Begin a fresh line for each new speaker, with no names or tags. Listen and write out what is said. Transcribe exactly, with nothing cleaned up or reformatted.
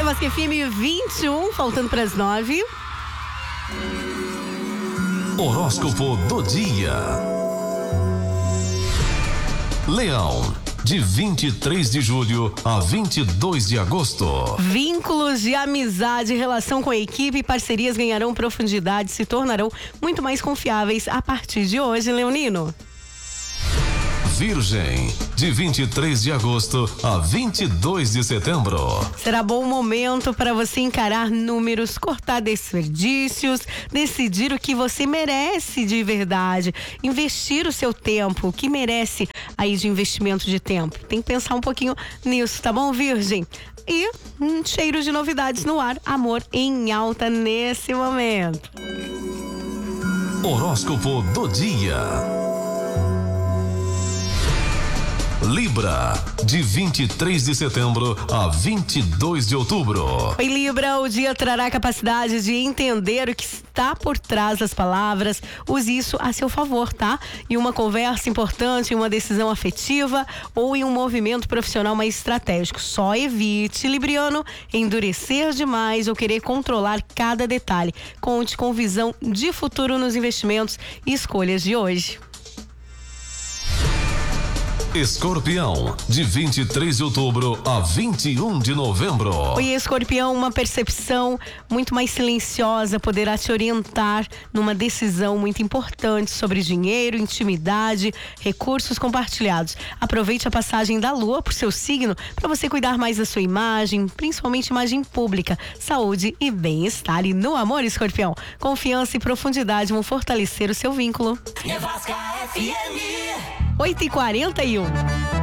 Nevasca F M vinte e um, faltando para as nove.
Horóscopo do dia. Leão, de vinte e três de julho a vinte e dois de agosto.
Vínculos de amizade, relação com a equipe e parcerias ganharão profundidade e se tornarão muito mais confiáveis a partir de hoje, leonino.
Virgem, de vinte e três de agosto a vinte e dois de setembro.
Será bom momento para você encarar números, cortar desperdícios, decidir o que você merece de verdade, investir o seu tempo, o que merece aí de investimento de tempo. Tem que pensar um pouquinho nisso, tá bom, Virgem? E um cheiro de novidades no ar, amor em alta nesse momento.
Horóscopo do dia. Libra, de vinte e três de setembro a vinte e dois de outubro.
Oi, Libra, o dia trará a capacidade de entender o que está por trás das palavras. Use isso a seu favor, tá? Em uma conversa importante, em uma decisão afetiva ou em um movimento profissional mais estratégico. Só evite, Libriano, endurecer demais ou querer controlar cada detalhe. Conte com visão de futuro nos investimentos e escolhas de hoje.
Escorpião, de vinte e três de outubro a vinte e um de novembro.
Oi, Escorpião, uma percepção muito mais silenciosa poderá te orientar numa decisão muito importante sobre dinheiro, intimidade, recursos compartilhados. Aproveite a passagem da Lua por seu signo para você cuidar mais da sua imagem, principalmente imagem pública, saúde e bem-estar. E no amor, Escorpião, confiança e profundidade vão fortalecer o seu vínculo.
Nevasca F M.
oito e quarenta e um.